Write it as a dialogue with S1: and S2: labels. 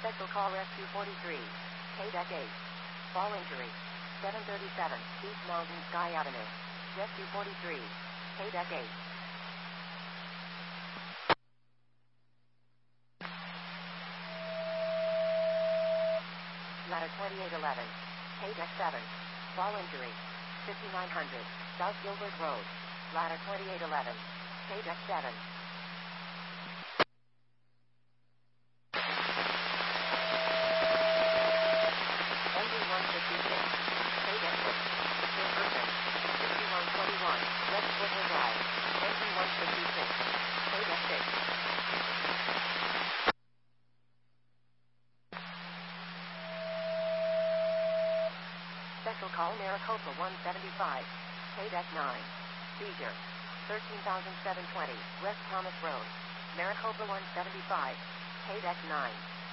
S1: Special call Rescue 43. KDEC 8. Fall injury. 737 East Mountain Sky Avenue. Rescue 43. KDEC 8. Ladder 2811. KDEC 7. Fall injury. 5900 South Gilbert Road. Ladder 2811. KDEC 7. Engine 156. KDEC 6. Improvement. 6121 West Foothill Drive. Engine 156. KDEC 6. Special call Maricopa 175. KDEC 9. Seizure. 13,720 West Thomas Road. Maricopa 175. KDEC 9.